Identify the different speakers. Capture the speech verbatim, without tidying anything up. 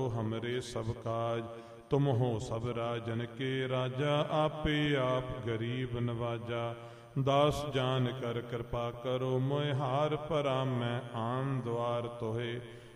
Speaker 1: हमरे सब काज, तुम हो सब राजन के राजा, आपे आप गरीब नवाजा। दास जान कर कृपा करो, मोय हार परा मैं आन द्वार तोहे।